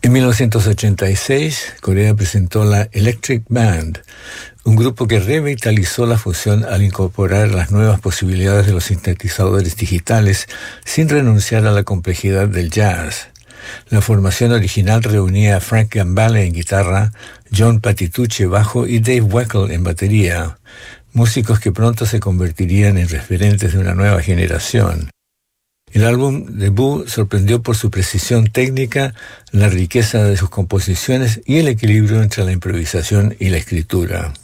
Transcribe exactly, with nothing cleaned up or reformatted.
En mil novecientos ochenta y seis, Corea presentó la Electric Band, un grupo que revitalizó la fusión al incorporar las nuevas posibilidades de los sintetizadores digitales sin renunciar a la complejidad del jazz. La formación original reunía a Frank Gambale en guitarra, John Patitucci bajo y Dave Weckl en batería, músicos que pronto se convertirían en referentes de una nueva generación. El álbum debut sorprendió por su precisión técnica, la riqueza de sus composiciones y el equilibrio entre la improvisación y la escritura.